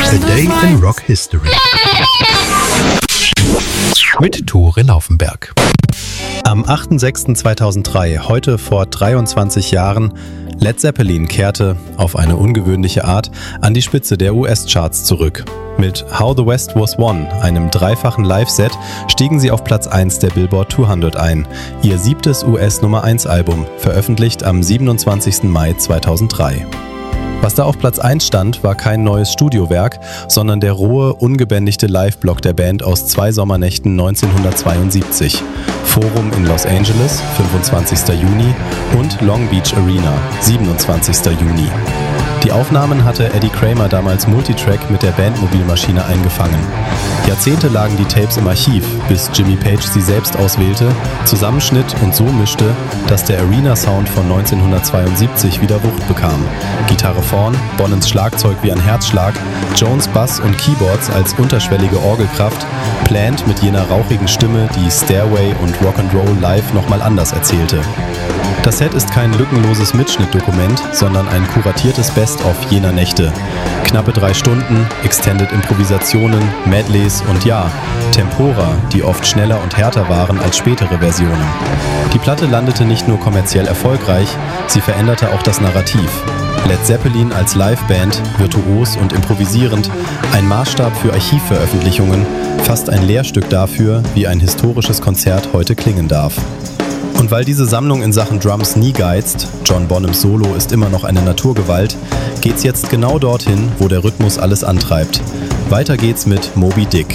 A Day in Rock History mit Tore Laufenberg. Am 8.6.2003, heute vor 23 Jahren, Led Zeppelin kehrte, auf eine ungewöhnliche Art, an die Spitze der US-Charts zurück. Mit How the West Was Won, einem dreifachen Live-Set, stiegen sie auf Platz 1 der Billboard 200 ein, ihr 7. US-Nummer-1-Album, veröffentlicht am 27. Mai 2003. Was da auf Platz 1 stand, war kein neues Studiowerk, sondern der rohe, ungebändigte Live-Block der Band aus 2 Sommernächten 1972. Forum in Los Angeles, 25. Juni, und Long Beach Arena, 27. Juni. Die Aufnahmen hatte Eddie Kramer damals Multitrack mit der Bandmobilmaschine eingefangen. Jahrzehnte lagen die Tapes im Archiv, bis Jimmy Page sie selbst auswählte, zusammenschnitt und so mischte, dass der Arena-Sound von 1972 wieder Wucht bekam. Gitarre vorn, Bonnens Schlagzeug wie ein Herzschlag, Jones Bass und Keyboards als unterschwellige Orgelkraft, Plant mit jener rauchigen Stimme, die Stairway und Rock'n'Roll live nochmal anders erzählte. Das Set ist kein lückenloses Mitschnittdokument, sondern ein kuratiertes Best-of jener Nächte. Knappe 3 Stunden, Extended Improvisationen, Medleys und ja, Tempora, die oft schneller und härter waren als spätere Versionen. Die Platte landete nicht nur kommerziell erfolgreich, sie veränderte auch das Narrativ. Led Zeppelin als Liveband, virtuos und improvisierend, ein Maßstab für Archivveröffentlichungen, fast ein Lehrstück dafür, wie ein historisches Konzert heute klingen darf. Und weil diese Sammlung in Sachen Drums nie geizt, John Bonhams Solo ist immer noch eine Naturgewalt, geht's jetzt genau dorthin, wo der Rhythmus alles antreibt. Weiter geht's mit Moby Dick.